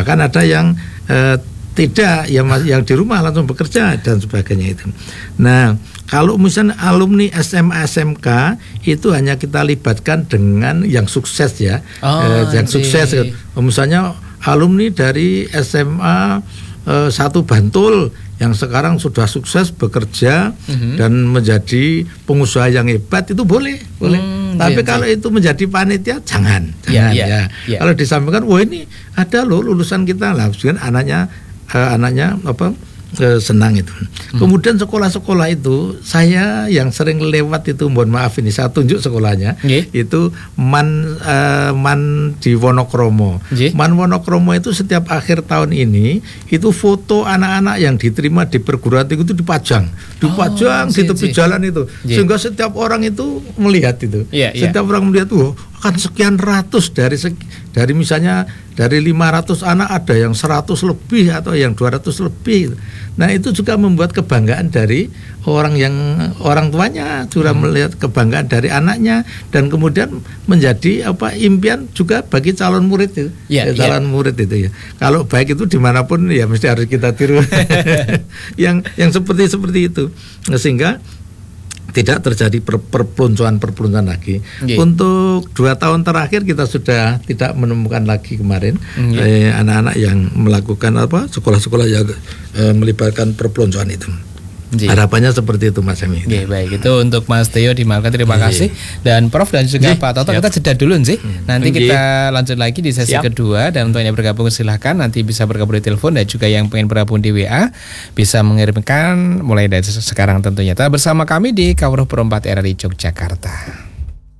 Bahkan ada yang tidak, yang di rumah langsung bekerja dan sebagainya itu. Nah, kalau misalnya alumni SMA SMK itu hanya kita libatkan dengan yang sukses ya, yang sukses. Misalnya alumni dari SMA 1 Bantul yang sekarang sudah sukses bekerja dan menjadi pengusaha yang hebat, itu boleh. Tapi kalau itu menjadi panitia jangan. Kalau disampaikan, wah ini ada loh lulusan kita lah, anaknya senang itu. Kemudian sekolah-sekolah itu saya yang sering lewat itu, mohon maaf ini saya tunjuk sekolahnya, itu Man di Wonokromo. Man Wonokromo itu setiap akhir tahun ini itu foto anak-anak yang diterima di perguruan tinggi itu dipajang di tepi jalan itu, sehingga setiap orang itu melihat itu. Setiap orang melihat, kan sekian ratus dari misalnya dari 500 anak ada yang 100 lebih atau yang 200 lebih. Nah, itu juga membuat kebanggaan dari orang tuanya, juga melihat kebanggaan dari anaknya, dan kemudian menjadi impian juga bagi calon murid itu. Calon murid itu ya. Kalau baik itu dimanapun ya mesti harus kita tiru. yang seperti itu. Sehingga tidak terjadi perpeloncoan lagi. Untuk 2 tahun terakhir kita sudah tidak menemukan lagi kemarin anak-anak yang melakukan sekolah-sekolah yang melibatkan perpeloncoan itu. Harapannya seperti itu, Mas Emi. Baik, itu untuk Mas Theo di Malaka, terima kasih. Dan Prof dan juga Pak Toto, kita jeda dulu sih. Nanti kita lanjut lagi di sesi kedua, dan untuk yang bergabung silahkan nanti bisa bergabung di telepon, dan juga yang pengen bergabung di WA bisa mengirimkan mulai dari sekarang tentunya. Tetap bersama kami di Kawruh Perempat RRI Yogyakarta.